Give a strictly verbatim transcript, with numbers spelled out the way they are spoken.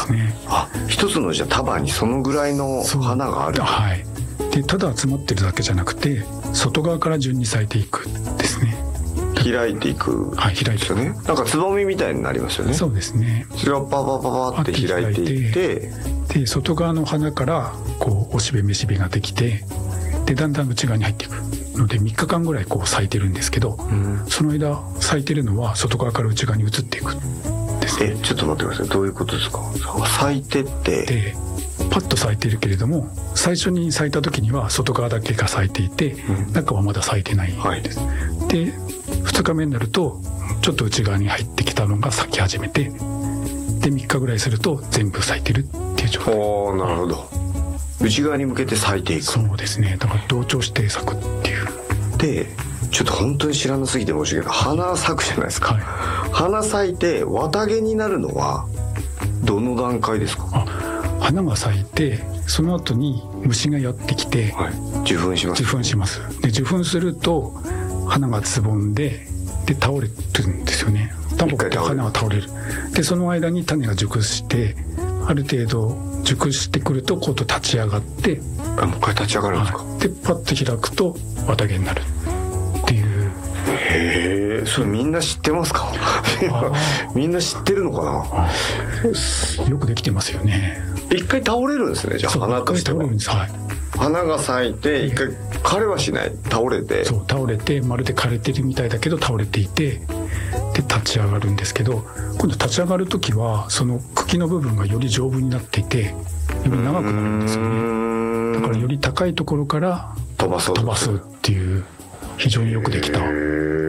ですね。 あ、一つのじゃあ束にそのぐらいの花がある。 はい。でただ集まってるだけじゃなくて外側から順に咲いていくですね。 開いていく、 はい、開いていくね。なんかつぼみみたいになりますよね。 そうですね。 それがパパパパって開いていってで外側の花からこうおしべめしべができてでだんだん内側に入っていくのでみっかかんぐらいこう咲いてるんですけど、うん、その間咲いてるのは外側から内側に移っていくですね。 えちょっと待ってください。どういうことですか。咲いてってでパッと咲いてるけれども最初に咲いた時には外側だけが咲いていて、うん、中はまだ咲いてないんです、はい、でふつかめになるとちょっと内側に入ってきたのが咲き始めてでみっかぐらいすると全部咲いてるっていう状態。 おー、なるほど。内側に向けて咲いていく。 そうですね。だから同調して咲くっていう。 でちょっと本当に知らなすぎて申し訳ない。花咲くじゃないですか、はい、花咲いて綿毛になるのはどの段階ですか。 あ、花が咲いてその後に虫がやってきて、 はい、受粉します。 受粉します。で受粉すると花がつぼんでで倒れるんですよね。タンポポって花が倒れる。でその間に種が熟してある程度熟してくると今度立ち上がってあもう一回立ち上がるんですか。 はい、でパッと開くと綿毛になるっていう。 へえ、それみんな知ってますかみんな知ってるのかな。 よくできてますよね。 一回倒れるんですね。じゃあ花としては。 倒れるんです、はい、 花が咲いて一回枯れはしない。倒れてそう倒れてまるで枯れてるみたいだけど倒れていてで立ち上がるんですけど今度立ち上がる時はその茎の部分がより丈夫になっていてより長くなるんですよね。だからより高いところから飛ばそう飛ばすっていう非常によくできた